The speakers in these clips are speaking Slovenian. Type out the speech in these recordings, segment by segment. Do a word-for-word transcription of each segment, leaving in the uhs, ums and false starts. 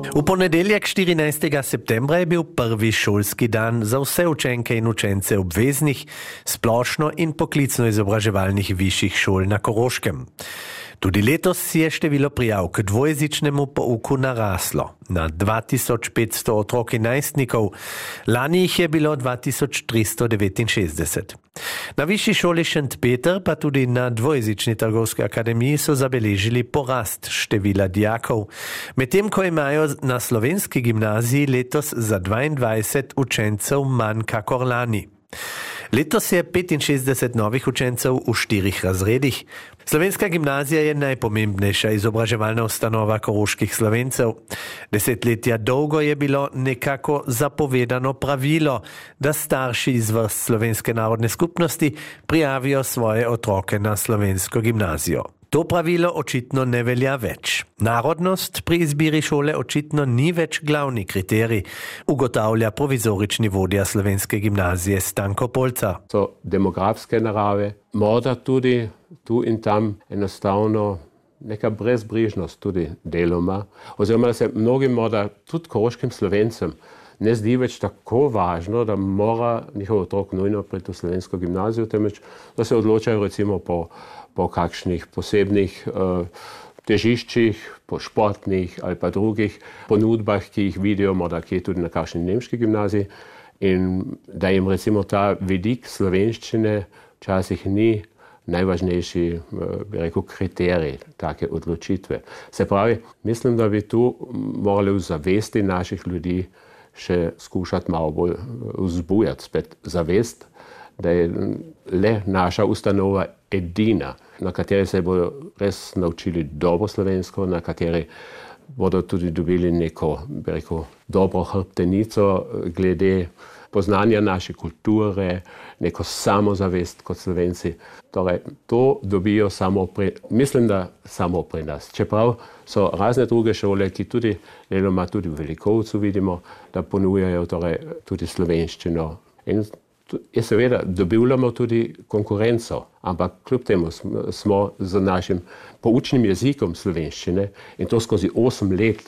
V ponedeljek štirinajstega septembra je bil prvi šolski dan za vse učenke in učence obveznih, splošno in poklicno izobraževalnih višjih šol na Koroškem. Tudi letos je število prijav k dvojezičnemu pouku naraslo na dva tisoč petsto otrok in najstnikov, lani jih je bilo dva tisoč tristo devetinšestdeset. Na Višji šoli Šentpeter pa tudi na dvojezični trgovski akademiji so zabeležili porast števila dijakov, medtem ko imajo na slovenski gimnaziji letos za dvaindvajset učencev manj kakor lani. Letos je petinšestdeset novih učencev v štirih razredih. Slovenska gimnazija je najpomembnejša izobraževalna ustanova koroških Slovencev. Desetletja dolgo je bilo nekako zapovedano pravilo, da starši iz vrst slovenske narodne skupnosti prijavijo svoje otroke na slovensko gimnazijo. To pravilo očitno ne velja več. Narodnost pri izbiri šole očitno ni več glavni kriterij, ugotavlja provizorični vodja slovenske gimnazije Stanko Polcar. So demografske narave, morda tudi tu in tam enostavno neka brezbrižnost tudi deloma, oziroma da se mnogim morda tudi koroškim Slovencem ne zdi več tako važno, da mora njihov otrok nujno priti v slovensko gimnazijo, temveč da se odločajo recimo po po kakšnih posebnih uh, težiščih, po športnih ali pa drugih ponudbah, ki jih vidijo morda kje tudi na kakšni nemški gimnaziji, in da jim recimo ta vidik slovenščine včasih ni najvažnejši, uh, bi rekel, kriterij take odločitve. Se pravi, mislim, da bi tu morali v zavesti naših ljudi še skušati malo bolj vzbujati spet zavest, da je le naša ustanova edina, na kateri se bodo res naučili dobro slovensko, na kateri bodo tudi dobili neko, bi rekel, dobro hrbtenico glede poznanja naše kulture, neko samozavest kot Slovenci. Torej, to dobijo samo pri, mislim, da samo pri nas. Čeprav so razne druge šole, ki tudi deloma tudi v Velikovcu vidimo, da ponujajo torej tudi slovenščino. In je seveda, dobivamo tudi konkurenco, ampak kljub temu smo z našim poučnim jezikom slovenščine in to skozi osem let,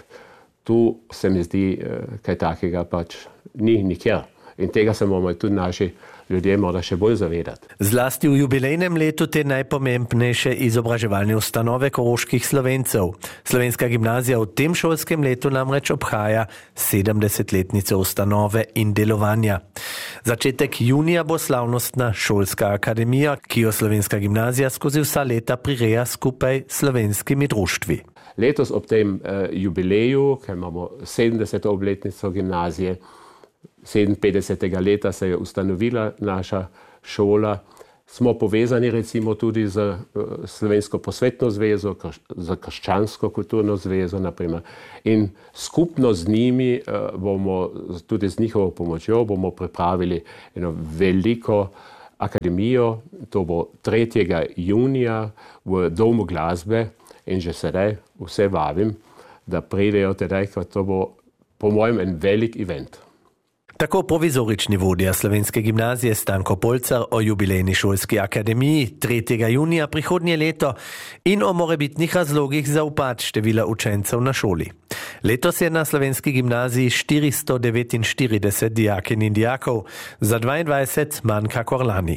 tu se mi zdi kaj takega pač ni nikjer. In tega se moramo tudi naši ljudje morda še bolj zavedati. Zlasti v jubilejnem letu te najpomembnejše izobraževalne ustanove koroških Slovencev. Slovenska gimnazija v tem šolskem letu namreč obhaja sedemdesetletnico ustanove in delovanja. Začetek junija bo slavnostna šolska akademija, ki jo Slovenska gimnazija skozi vsa leta prireja skupaj s slovenskimi društvi. Letos ob tem uh, jubileju, ker imamo sedemdeseto obletnico gimnazije, sedeminpetdesetega leta se je ustanovila naša šola. Smo povezani recimo tudi z Slovensko prosvetno zvezo, z Krščansko kulturno zvezo naprimer. In skupno z njimi bomo, tudi z njihovo pomočjo, bomo pripravili eno veliko akademijo. To bo tretjega junija v Domu glasbe in že sedaj vse vabim, da pridejo tedaj, ker to bo po mojem en velik event. Tako provizorični vodja Slovenske gimnazije Stanko Polcar o jubilejni šolski akademiji tretjega junija prihodnje leto in o morebitnih razlogih za upad števila učencev na šoli. Letos je na Slovenski gimnaziji štiristo devetinštirideset dijakinj in dijakov, za dvaindvajset manj kakor lani.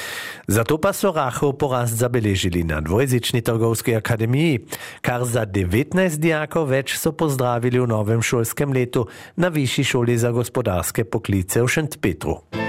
Zato pa so rahel porast zabeležili na dvojezični trgovski akademiji. Kar za devetnajst dijakov več so pozdravili v novem šolskem letu na Višji šoli za gospodarske poklice v Šentpetru.